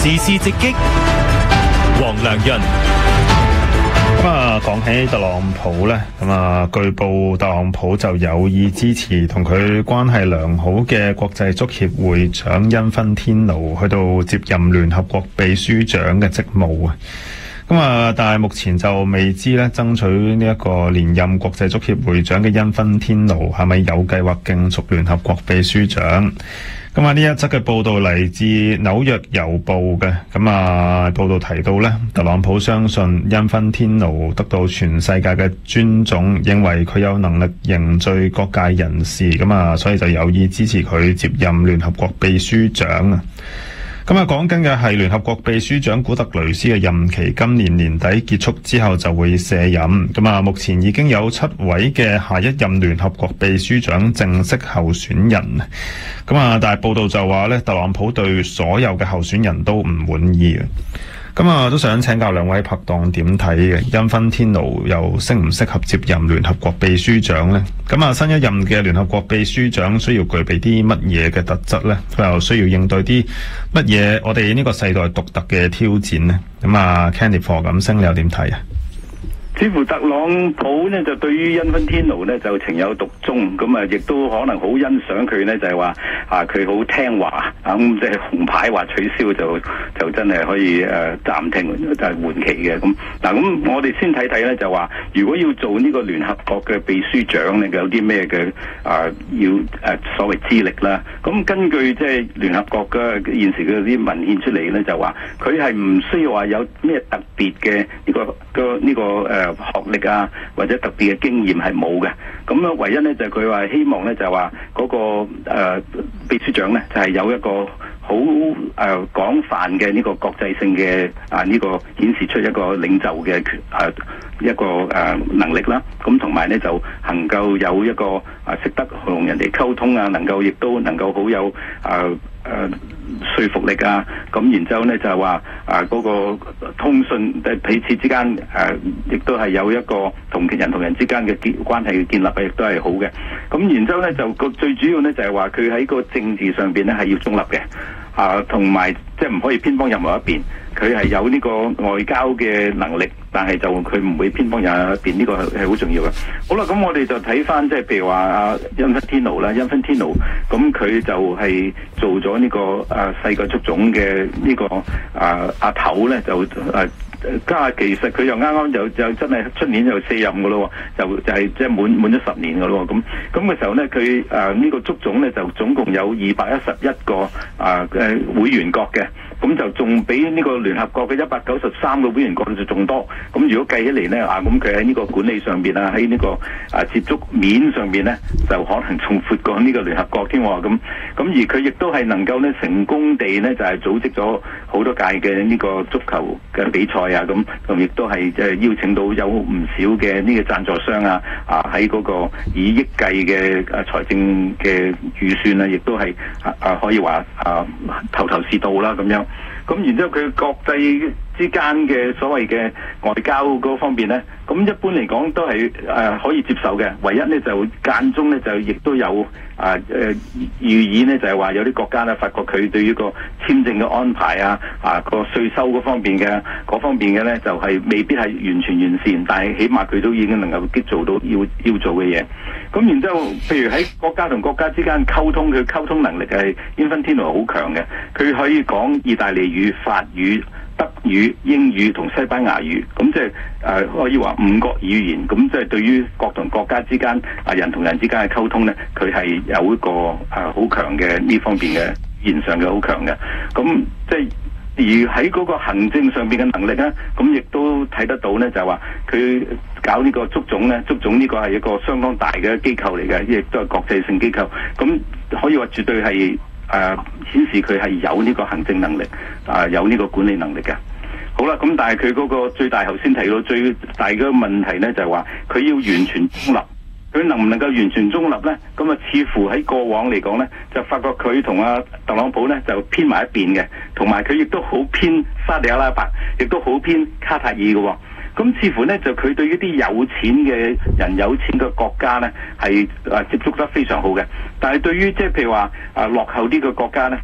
時事直擊，黃良潤。 講起特朗普呢，據報特朗普就有意支持同佢關係良好嘅國際足協會長因芬天奴去到接任聯合國秘書長嘅職務啊。但係目前就未知咧，爭取呢一個連任國際足協會長嘅因芬天奴係咪有計劃競逐聯合國秘書長？呢一則嘅報道嚟自紐約郵報嘅，報道提到咧，特朗普相信因芬天奴得到全世界嘅尊重，認為佢有能力凝聚各界人士，所以就有意支持佢接任聯合國秘書長啊。講緊嘅係聯合國秘書長古特雷斯嘅任期，今年年底結束之後就會卸任。目前已經有7位嘅下一任聯合國秘書長正式候選人。但係報道就話咧，特朗普對所有嘅候選人都唔滿意嘅。都想請教兩位拍檔點睇嘅，因芬天奴又適唔適合接任聯合國秘書長呢？新一任嘅聯合國秘書長需要具備啲乜嘢嘅特質呢？佢又需要應對啲乜嘢我哋呢個世代獨特嘅挑戰呢？Candy 咁升你又點睇啊？ 似乎特朗普呢就對於因芬天奴呢就情有獨鍾，亦都可能好欣賞佢呢，就係話佢好聽話，即係紅牌話取消就真係可以暫停就係緩期嘅咁。咁我哋先睇睇呢，就話如果要做呢個聯合國嘅秘書長呢，有啲咩嘅要所謂資歷啦。咁根據即係聯合國嘅現時嘅啲文獻出嚟呢，就話佢係唔需要話有咩特別嘅呢個學歷啊，或者特別嘅經驗係冇嘅。咁樣唯一咧就係佢話希望咧就係話嗰個秘書長咧就係有一個好廣泛嘅呢個國際性嘅呢個顯示出一個領袖嘅一個能力啦。咁同埋咧就能夠有一個識得同人哋溝通啊，亦都能夠好有說服力啊。咁然之後咧就係話嗰個通訊彼此之間亦都係有一個同人之間嘅關係嘅建立亦都係好嘅。咁然之後咧就最主要咧就係話佢喺個政治上邊咧係要中立嘅，同埋即係唔可以偏幫任何一邊。佢係有呢個外交嘅能力，但係就佢唔會偏幫任何一邊，呢個係好重要嘅。好啦，咁我哋就睇翻即係譬如話因芬天奴啦，因芬天奴咁佢就係做咗呢個世界足總嘅呢個阿頭咧就其實佢又啱啱就真係出年就卸任噶咯，就係即係滿咗10年噶咯。咁嘅時候咧，佢呢個足總咧就總共有211個會員國嘅。咁就仲比呢個聯合國嘅193個會員國就仲多。咁如果計起嚟咧，咁佢喺呢個管理上邊喺呢個接觸面上邊咧，就可能仲闊過呢個聯合國添。咁而佢亦都係能夠咧成功地咧就係組織咗好多屆嘅呢個足球嘅比賽啊。咁亦都係即係邀請到有唔少嘅呢個贊助商喺嗰個以億計嘅財政嘅預算啊，亦都係可以話頭是道啦咁樣。咁然之後佢國際之間嘅所謂嘅外交嗰方面咧，咁一般嚟講都係可以接受嘅。唯一咧就間中咧就亦都有寓意咧，就係話有啲國家咧發覺佢對於個簽證嘅安排個稅收嗰方面嘅咧，就係未必係完全完善，但係起碼佢都已經能夠做到要做嘅嘢。咁然之後，譬如喺國家同國家之間溝通，佢溝通能力係因芬天奴好強嘅，佢可以講意大利語、法語、德語、英語同西班牙語，咁即係可以話5國語言。咁即係對於國同國家之間人同人之間嘅溝通咧，佢係有一個好強嘅呢方面嘅語言上嘅好強嘅。咁即係而喺嗰個行政上邊嘅能力咧，咁亦都睇得到咧，就係話佢搞呢個足總咧，足總呢個係一個相當大嘅機構嚟嘅，亦都係國際性機構。咁可以話絕對係顯示佢係有呢個行政能力，有呢個管理能力嘅。好啦，咁但係佢嗰個最大頭先提到最大嘅問題咧，就係話佢要完全中立。佢能唔能夠完全中立呢？咁似乎喺過往嚟講呢，就發覺佢同特朗普呢就偏埋一邊嘅，同埋佢亦都好偏沙地阿拉伯，亦都好偏卡塔爾嘅。咁似乎呢，就佢對於啲有錢嘅人、有錢嘅國家呢，係接觸得非常好嘅，但係對於即係譬如話落後啲嘅國家呢，